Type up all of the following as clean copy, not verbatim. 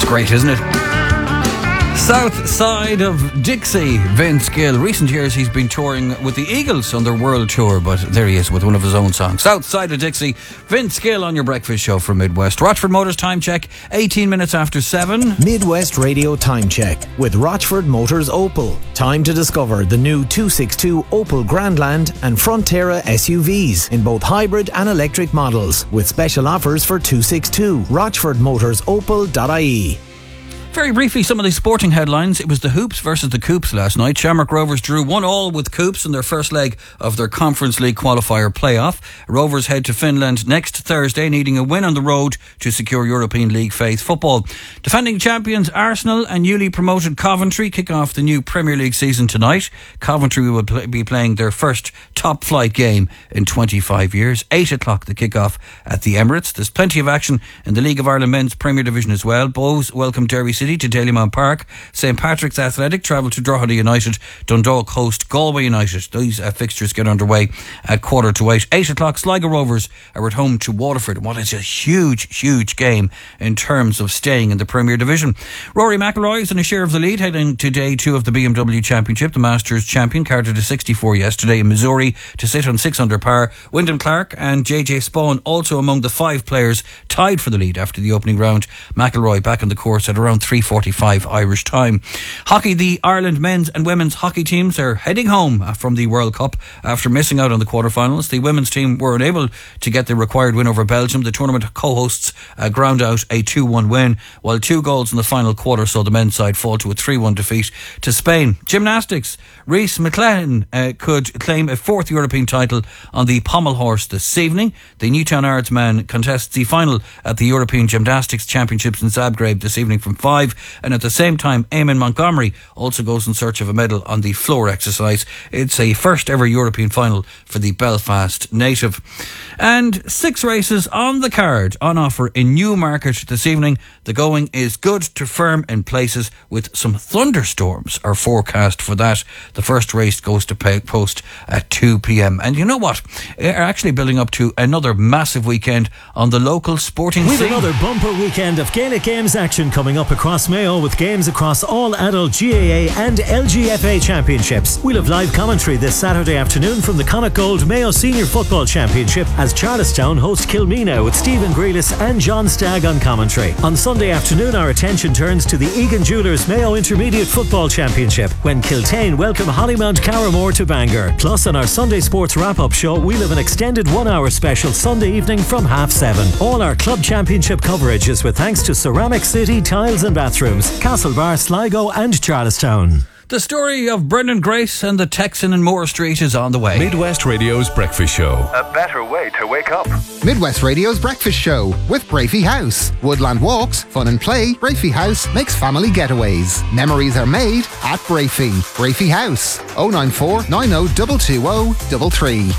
great, isn't it? South Side of Dixie, Vince Gill. Recent years he's been touring with the Eagles on their world tour, but there he is with one of his own songs. South Side of Dixie, Vince Gill on your breakfast show from Midwest. Rochford Motors time check, 18 minutes after 7. Midwest Radio time check with Rochford Motors Opel. Time to discover the new 262 Opel Grandland and Frontera SUVs in both hybrid and electric models with special offers for 262. RochfordMotorsOpel.ie. Very briefly, some of the sporting headlines. It was the Hoops versus the Coops last night. Shamrock Rovers drew 1-1 with Coops in their first leg of their Conference League qualifier playoff. Rovers head to Finland next Thursday, needing a win on the road to secure European League faith football. Defending champions Arsenal and newly promoted Coventry kick off the new Premier League season tonight. Coventry will be playing their first top flight game in 25 years. 8 o'clock the kick-off at the Emirates. There's plenty of action in the League of Ireland Men's Premier Division as well. Bows welcome Derry City to Dalymount Park. St Patrick's Athletic travel to Drogheda United. Dundalk host Galway United. These fixtures get underway at 7:45. 8 o'clock Sligo Rovers are at home to Waterford. What is a huge game in terms of staying in the Premier Division. Rory McIlroy is in a share of the lead heading to day 2 of the BMW Championship. The Masters champion carted to 64 yesterday in Missouri to sit on 6 under par. Wyndham Clark and JJ Spawn also among the 5 players tied for the lead after the opening round. McIlroy back on the course at around 3:45 Irish time. Hockey, the Ireland men's and women's hockey teams are heading home from the World Cup after missing out on the quarterfinals. The women's team were unable to get the required win over Belgium. The tournament co-hosts ground out a 2-1 win, while 2 goals in the final quarter saw the men's side fall to a 3-1 defeat to Spain. Gymnastics, Rhys McClellan could claim a 4th European title on the pommel horse this evening. The Newtown Ards man contests the final at the European Gymnastics Championships in Zagreb this evening from 5. And at the same time, Eamon Montgomery also goes in search of a medal on the floor exercise. It's a first ever European final for the Belfast native. And 6 races on the card on offer in Newmarket this evening. The going is good to firm in places with some thunderstorms are forecast for that. The first race goes to post at 2 p.m. And you know what? They're actually building up to another massive weekend on the local sporting scene. We've another bumper weekend of Gaelic Games action coming up across Mayo with games across all adult GAA and LGFA championships. We'll have live commentary this Saturday afternoon from the Connacht Gold Mayo Senior Football Championship as Charlestown host Kilmina with Stephen Grealis and John Stagg on commentary. On Sunday afternoon, our attention turns to the Egan Jewellers Mayo Intermediate Football Championship when Kiltane welcome Hollymount Carramore to Bangor. Plus, on our Sunday Sports Wrap-Up show, we'll have an extended 1-hour special Sunday evening from 7:30. All our club championship coverage is with thanks to Ceramic City Tiles and Bathrooms, Castlebar, Sligo and Charlestown. The story of Brendan Grace and the Texan in Moore Street is on the way. Midwest Radio's Breakfast Show. A better way to wake up. Midwest Radio's Breakfast Show with Brafey House. Woodland walks, fun and play. Brafey House makes family getaways. Memories are made at Brafey. Brafey House. 094 90 220 33.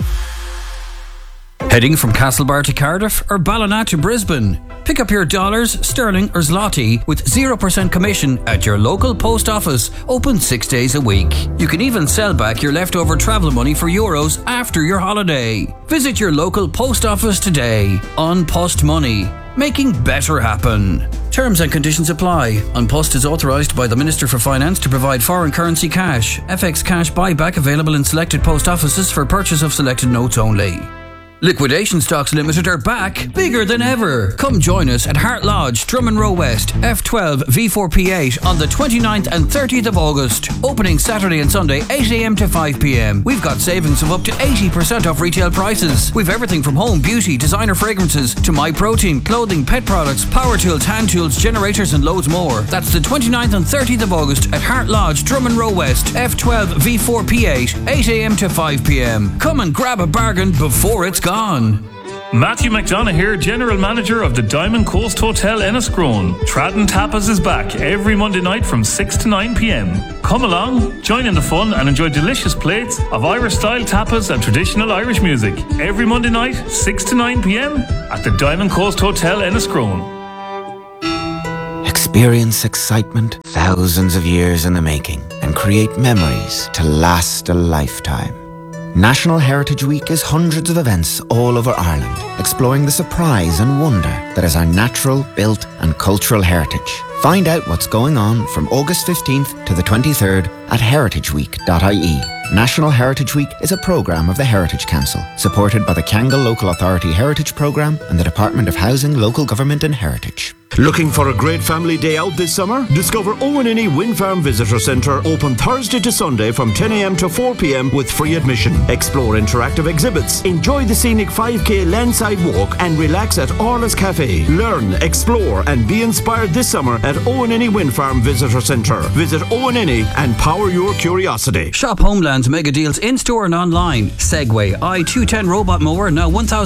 Heading from Castlebar to Cardiff or Ballina to Brisbane? Pick up your dollars, sterling or zloty with 0% commission at your local post office, open 6 days a week. You can even sell back your leftover travel money for euros after your holiday. Visit your local post office today. An Post Money, making better happen. Terms and conditions apply. An Post is authorised by the Minister for Finance to provide foreign currency cash. FX cash buyback available in selected post offices for purchase of selected notes only. Liquidation Stocks Limited are back, bigger than ever. Come join us at Hart Lodge, Drummond Row West, F12 V4P8 on the 29th and 30th of August. Opening Saturday and Sunday, 8am to 5pm. We've got savings of up to 80% off retail prices. We've everything from home, beauty, designer fragrances to MyProtein, clothing, pet products, power tools, hand tools, generators and loads more. That's the 29th and 30th of August at Hart Lodge, Drummond Row West, F12 V4P8, 8am to 5pm. Come and grab a bargain before it's gone. Matthew McDonough here, General Manager of the Diamond Coast Hotel Enniscrone. Tradden Tapas is back every Monday night from 6 to 9pm. Come along, join in the fun and enjoy delicious plates of Irish-style tapas and traditional Irish music. Every Monday night, 6 to 9pm at the Diamond Coast Hotel Enniscrone. Experience excitement thousands of years in the making and create memories to last a lifetime. National Heritage Week is hundreds of events all over Ireland, exploring the surprise and wonder that is our natural, built and cultural heritage. Find out what's going on from August 15th to the 23rd at heritageweek.ie. National Heritage Week is a programme of the Heritage Council, supported by the Kangol Local Authority Heritage Programme and the Department of Housing, Local Government and Heritage. Looking for a great family day out this summer? Discover Owenini Wind Farm Visitor Centre, open Thursday to Sunday from 10 a.m. to 4 p.m. with free admission. Explore interactive exhibits, enjoy the scenic 5k landside walk and relax at Orla's Cafe. Learn, explore and be inspired this summer at Owenini Wind Farm Visitor Centre. Visit Owenini and power your curiosity. Shop Homeland's mega deals in-store and online. Segway i210 robot mower, now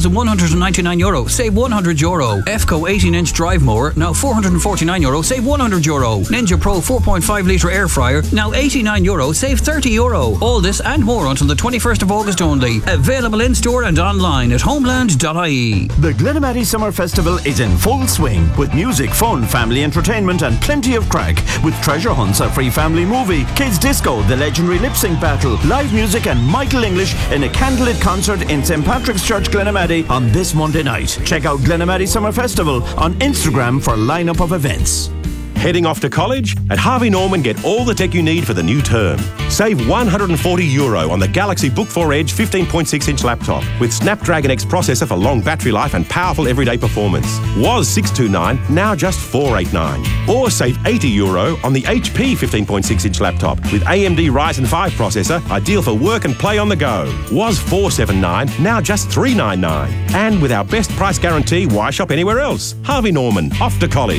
€1,199, save €100. EFCO 18-inch drive mower, now €449, save €100. Ninja Pro 4.5 litre air fryer, now €89, save €30. All this and more until the 21st of August only. Available in-store and online at homeland.ie. The Glenamaddy Summer Festival is in full swing with music, fun, family entertainment and plenty of crack. With treasure hunts, a free family movie, kids disco, the legendary lip sync battle, live music and Michael English in a candlelit concert in St. Patrick's Church, Glenamaddy on this Monday night. Check out Glenamaddy Summer Festival on Instagram for a lineup of events. Heading off to college? At Harvey Norman, get all the tech you need for the new term. Save €140 on the Galaxy Book 4 Edge 15.6-inch laptop with Snapdragon X processor for long battery life and powerful everyday performance. Was $629, now just $489. Or save €80 on the HP 15.6-inch laptop with AMD Ryzen 5 processor, ideal for work and play on the go. Was $479, now just $399. And with our best price guarantee, why shop anywhere else? Harvey Norman, off to college.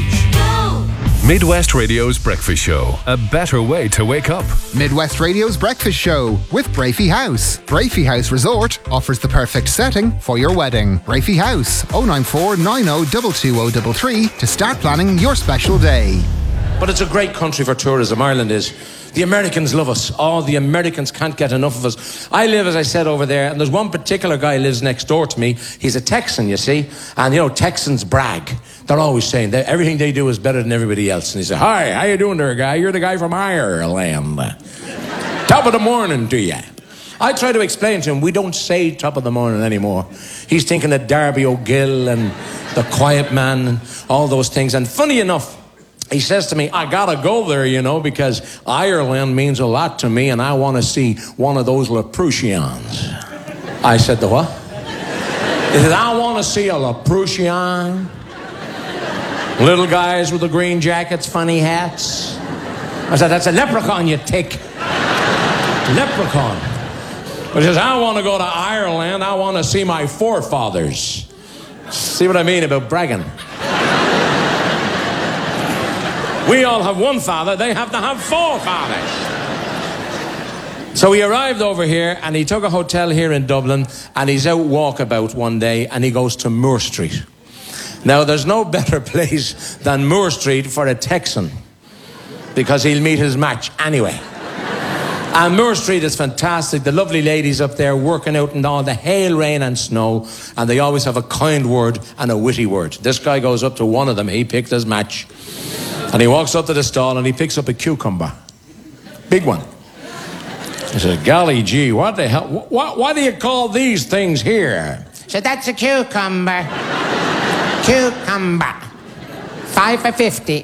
Midwest Radio's Breakfast Show. A better way to wake up. Midwest Radio's Breakfast Show with Brafey House. Brafey House Resort offers the perfect setting for your wedding. Brafey House, 094 90 22033 to start planning your special day. But it's a great country for tourism, Ireland is. The Americans love us. All the Americans can't get enough of us. I live, as I said, over there, and there's one particular guy who lives next door to me. He's a Texan, you see, and, you know, Texans brag. They're always saying that everything they do is better than everybody else. And he said, "Hi, how you doing there, guy? You're the guy from Ireland. Top of the morning to you." I try to explain to him, we don't say top of the morning anymore. He's thinking of Darby O'Gill and the Quiet Man and all those things. And funny enough, he says to me, "I gotta go there, you know, because Ireland means a lot to me and I want to see one of those Laprusians." I said, "The what?" He said, "I want to see a Laprusian. Little guys with the green jackets, funny hats." I said, "That's a leprechaun, you tick." Leprechaun. But he says, "I want to go to Ireland. I want to see my forefathers." See what I mean about bragging? We all have one father. They have to have four fathers. So he arrived over here and he took a hotel here in Dublin and he's out walkabout one day and he goes to Moore Street. Now, there's no better place than Moore Street for a Texan because he'll meet his match anyway. And Moore Street is fantastic. The lovely ladies up there working out in all the hail, rain and snow, and they always have a kind word and a witty word. This guy goes up to one of them. He picked his match. And he walks up to the stall and he picks up a cucumber. Big one. He says, "Golly gee, what the hell? What do you call these things here?" He said, "That's a cucumber. Cucumber. 5 for 50.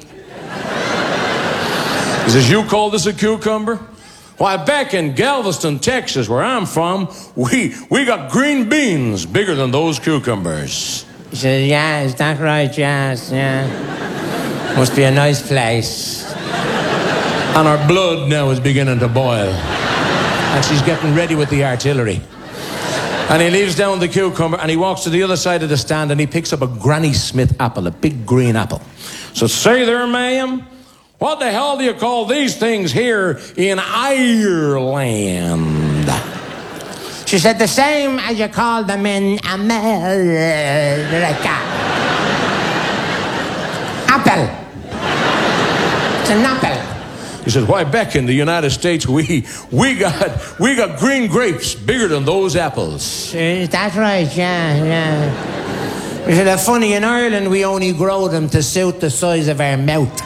He says, "You call this a cucumber? Why, back in Galveston, Texas, where I'm from, we got green beans bigger than those cucumbers." He says, "Yeah, is that right? Yes, yeah. Must be a nice place." And her blood now is beginning to boil. And she's getting ready with the artillery. And he leaves down the cucumber and he walks to the other side of the stand and he picks up a Granny Smith apple, a big green apple. So, "Say there, ma'am, what the hell do you call these things here in Ireland?" She said, "The same as you call them in America." Apple. It's an apple. He said, "Why, back in the United States, we got green grapes bigger than those apples." That's right, yeah. He said, "Funny, in Ireland, we only grow them to suit the size of our mouth."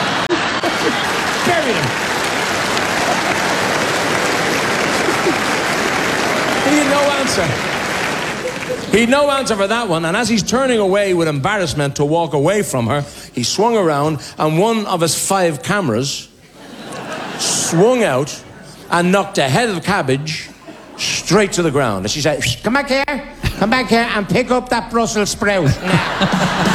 Bury them. He'd no answer for that one, and as he's turning away with embarrassment to walk away from her, he swung around, and one of his 5 cameras swung out and knocked a head of cabbage straight to the ground. And she said, come back here and pick up that Brussels sprout now.